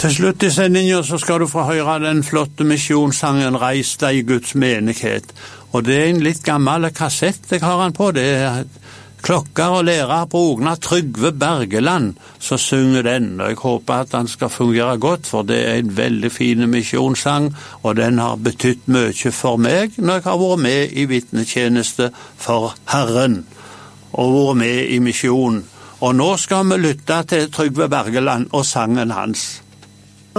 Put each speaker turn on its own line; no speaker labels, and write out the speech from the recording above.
Til slutt i sendingen så skal du få høre den flotte misjonssangen «Reis deg i Guds menighet». Og det er en litt gammel kassett jeg har den på. Det er klokker og lærer på Ogna Trygve Bergeland som synger den. Og jeg håper at den skal fungere godt, for det er en veldig fin misjonssang, og den har betytt mye for meg når jeg har vært med i vitnetjeneste for Herren og vært med i misjon. Og nå skal vi lytte til Trygve Bergeland og sangen hans.